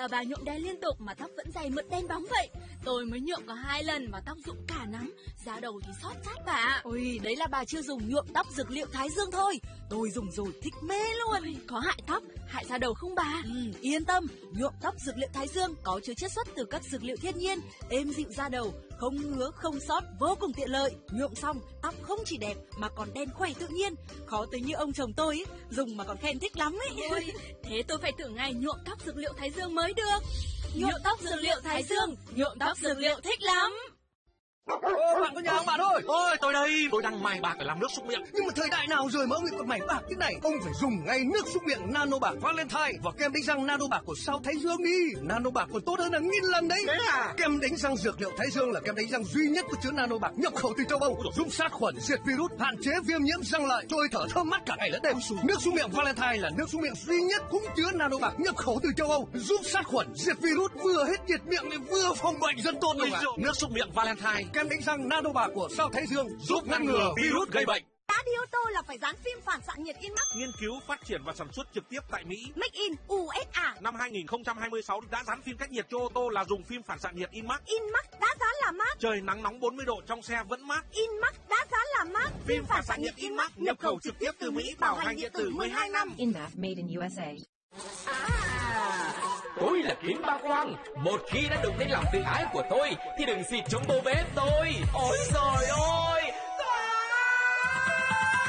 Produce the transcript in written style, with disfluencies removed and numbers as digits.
sao bà nhuộm đen liên tục mà tóc vẫn dày mượt đen bóng vậy? Tôi mới nhuộm có 2 lần mà tóc rụng cả nắm, da đầu thì xót chát bà ạ. Ôi, đấy là bà chưa dùng nhuộm tóc dược liệu Thái Dương thôi. Tôi dùng rồi thích mê luôn. Ôi, có hại tóc, hại da đầu không bà? Yên tâm, nhuộm tóc dược liệu Thái Dương có chứa chiết xuất từ các dược liệu thiên nhiên, êm dịu da đầu, không ngứa, không xót, vô cùng tiện lợi. Nhuộm xong, tóc không chỉ đẹp mà còn đen khỏe tự nhiên. Khó tính như ông chồng tôi ấy, dùng mà còn khen thích lắm ấy. Ôi, thế tôi phải thử ngay nhuộm tóc dược liệu Thái Dương mới được. Nhuộm tóc dược liệu Thái Dương, nhuộm tóc dược liệu thích lắm. Bạn có nhà không bạn ơi? Ôi, tôi đây, tôi đang mài bạc để làm nước súc miệng. Nhưng mà thời đại nào rồi mà ông lại còn mày bạc thế này? Ông phải dùng ngay nước súc miệng Nano Bạc Valentine và kem đánh răng Nano Bạc của Sao Thái Dương đi. Nano Bạc còn tốt hơn là 1000 lần đấy. Thế à? Kem đánh răng dược liệu Thái Dương là kem đánh răng duy nhất có chứa Nano Bạc nhập khẩu từ châu Âu, giúp sát khuẩn, diệt virus, hạn chế viêm nhiễm răng lợi, trôi thở thơm mát cả ngày lẫn đêm. Nước súc miệng Valentine là nước súc miệng duy nhất cũng chứa Nano Bạc nhập khẩu từ châu Âu, giúp sát khuẩn, diệt virus, vừa hết nhiệt miệng lại vừa phòng bệnh dân tốt luôn. Nước súc miệng Valentine, Kem đánh răng Nano Bạc của Sao Thái Dương giúp ngăn ngừa virus gây bệnh. Đã đi ô tô là phải dán phim phản xạ nhiệt InMax. nghiên cứu, phát triển và sản xuất trực tiếp tại Mỹ. Make in USA. Năm 2026 đã dán phim cách nhiệt cho ô tô là dùng phim phản xạ nhiệt InMax. InMax đã dán là mát. Trời nắng nóng 40 độ trong xe vẫn mát. InMax đã dán là mát. Phim phản xạ nhiệt InMax nhập khẩu trực tiếp từ Mỹ, bảo hành điện tử 12 năm. InMax made in USA. Tôi là Kiến Ba Quang. Một khi đã đụng đến lòng tự ái của tôi thì đừng xịt chống bô bếp tôi. Ôi trời ơi,